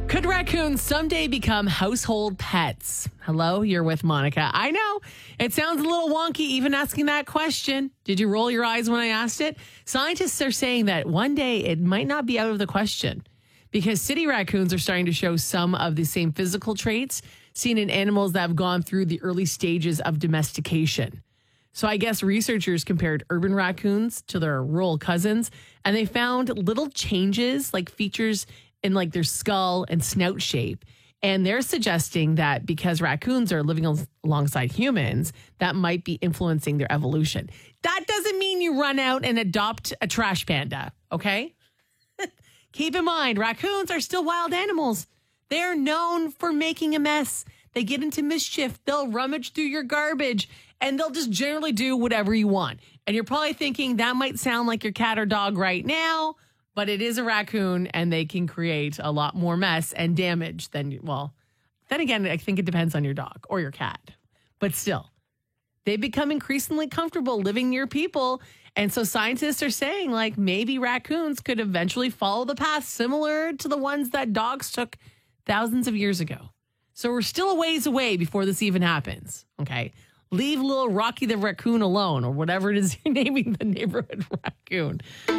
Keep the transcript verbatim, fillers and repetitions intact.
Could raccoons someday become household pets? Hello, you're with Monica. I know it sounds a little wonky even asking that question. Did you roll your eyes when I asked it? Scientists are saying that one day it might not be out of the question because city raccoons are starting to show some of the same physical traits seen in animals that have gone through the early stages of domestication. So I guess researchers compared urban raccoons to their rural cousins, and they found little changes like features in like their skull and snout shape. And they're suggesting that because raccoons are living al- alongside humans, that might be influencing their evolution. That doesn't mean you run out and adopt a trash panda, okay? Keep in mind, raccoons are still wild animals. They're known for making a mess. They get into mischief. They'll rummage through your garbage, and they'll just generally do whatever you want. And you're probably thinking that might sound like your cat or dog right now, but it is a raccoon, and they can create a lot more mess and damage than, well, then again, I think it depends on your dog or your cat. But still, they become increasingly comfortable living near people. And so scientists are saying, like, maybe raccoons could eventually follow the path similar to the ones that dogs took thousands of years ago. So we're still a ways away before this even happens, okay? Leave little Rocky the raccoon alone, or whatever it is you're naming the neighborhood raccoon.